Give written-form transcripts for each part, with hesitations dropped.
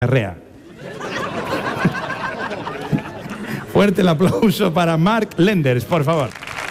Arrea. Fuerte el aplauso para Mark Lenders, por favor.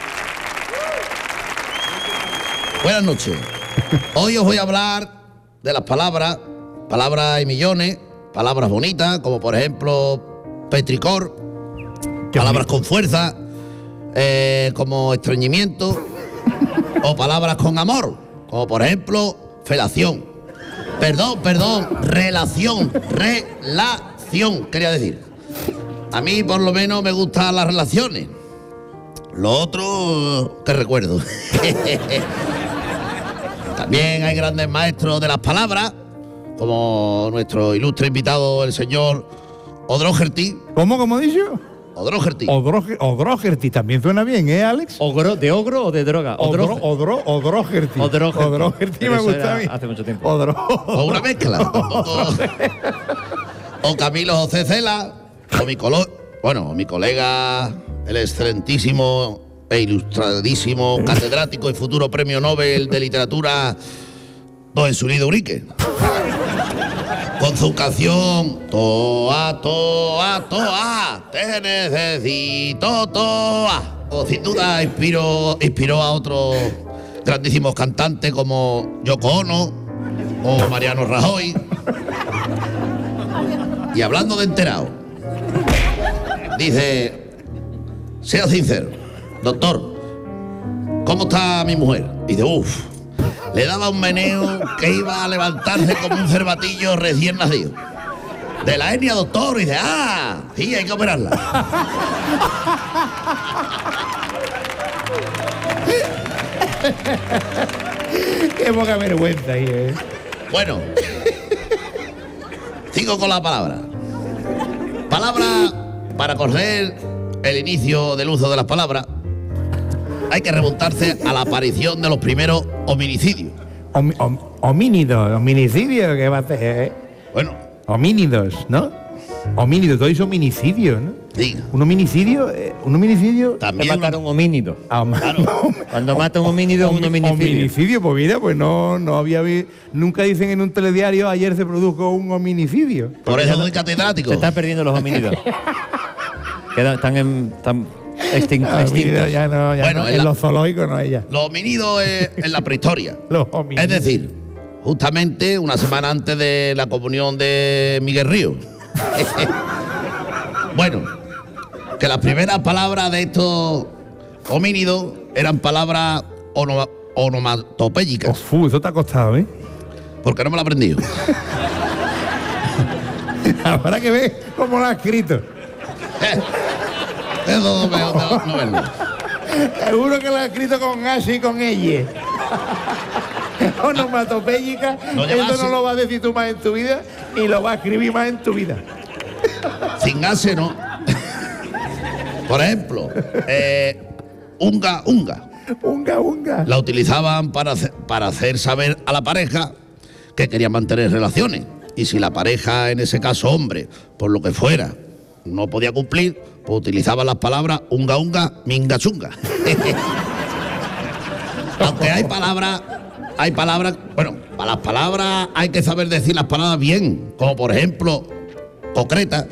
Buenas noches. Hoy os voy a hablar de las palabras y millones, palabras bonitas, como por ejemplo petricor, palabras con fuerza, como estreñimiento, o palabras con amor, como por ejemplo felación. Perdón, relación, quería decir. A mí por lo menos me gustan las relaciones. Lo otro, que recuerdo. También hay grandes maestros de las palabras, como nuestro ilustre invitado, el señor O'Doherty. ¿Cómo ha dicho? O'Doherty. O'Doherty también suena bien, ¿eh, Alex? ¿De ogro o de droga? O'Doherty. O'Doherty me gusta a mí. Hace mucho tiempo. O una mezcla. O Camilo José Cela. O mi colega, el excelentísimo e ilustradísimo catedrático y futuro premio Nobel de Literatura, don Ensulido Urique. Con su canción Toa, toa, toa, te necesito toa. O sin duda inspiró a otros grandísimos cantantes como Yoko Ono o Mariano Rajoy. Y hablando de enterado, dice, sea sincero, doctor, ¿cómo está mi mujer? Y dice, le daba un meneo que iba a levantarse como un cervatillo recién nacido. De la hernia, doctor, y dice, sí, hay que operarla. Qué poca vergüenza ahí, ¿eh? Bueno, sigo con la palabra. Palabra, para conocer el inicio del uso de las palabras, hay que remontarse a la aparición de los primeros hominicidios. Hominicidio, ¿qué va a hacer, eh? Bueno. Homínidos, ¿no? Homínidos, todo es homicidio, ¿no? Diga. ¿Un homicidio? También matar un homínido. Claro. Cuando mata un homínido es un hominicidio. Homicidio, pues mira, pues no había nunca dicen en un telediario ayer se produjo un hominicidio. Por eso soy catedrático. Se están perdiendo los homínidos. Están extintos. Ya no, Bueno, en los zoológicos no hay ya. Los homínidos en la prehistoria. Los homínidos. Es decir, justamente una semana antes de la comunión de Miguel Ríos. Bueno, que las primeras palabras de estos homínidos eran palabras onomatopéyicas. Eso te ha costado, ¿eh? Porque no me lo he aprendido. Habrá que ver cómo lo ha escrito. Eso no verlo. Seguro que lo ha escrito con H y con ella. Onomatopéyica. Eso no lo vas a decir tú más en tu vida, ni lo vas a escribir más en tu vida. Sin ase, ¿no? Por ejemplo, unga. Unga. La utilizaban para hacer saber a la pareja que querían mantener relaciones. Y si la pareja, en ese caso hombre, por lo que fuera, no podía cumplir, pues utilizaban las palabras unga, minga, chunga. Aunque hay palabras, bueno, para las palabras hay que saber decir las palabras bien, como por ejemplo, concreta,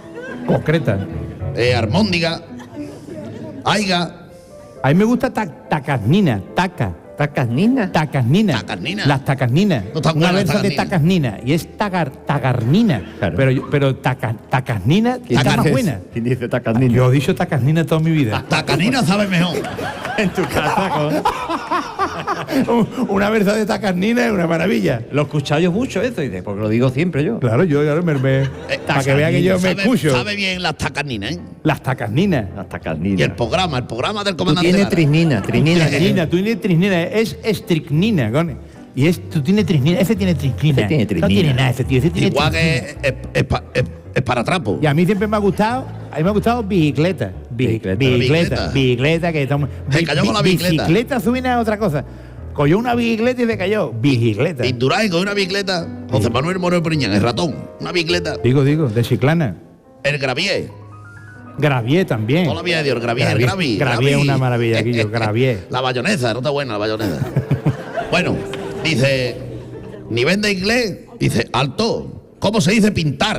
armóndiga, aiga. A mí me gusta tacasnina, ¿Tacasnina? Tacasnina. Las tacasninas. No está Una buena versa de tacasnina. Y es tagarnina. Claro. Pero tacasnina está más buena. ¿Quién dice tacasnina? Yo he dicho tacasnina toda mi vida. Tacanina sabe mejor. En tu casa. Una versa de tacasnina es una maravilla. Lo escucháis mucho eso, dice, porque lo digo siempre yo. Claro, yo para que vea que yo me escucho. Sabe bien las tacaninas, ¿eh? Las tacasninas. Las tacasninas. Y el programa del Tú comandante tienes Lara. trisnina. Tú tienes trisnina, es estricnina, cone. Y tú tienes trisnina, ese tiene trisnina. Ese tiene trisnina. No tiene nada ese tío, ese tiene Igual trisnina. que es para trapo. Y a mí siempre me ha gustado, bicicleta. Bicicleta, que estamos. Se cayó con la bicicleta. Bicicleta suena a otra cosa. Cogió una bicicleta y se cayó. Bicicleta. Indurain con una bicicleta. José Manuel Moreno Priñán, el ratón. Una bicicleta. Digo, de Chiclana. El Gravier. Gravier también. Toda la vida de Dios, Gravier. Gravier es una maravilla, Guillo, Gravier. La bayonesa, no está buena la bayonesa. Bueno, dice, nivel de inglés, dice, alto. ¿Cómo se dice pintar?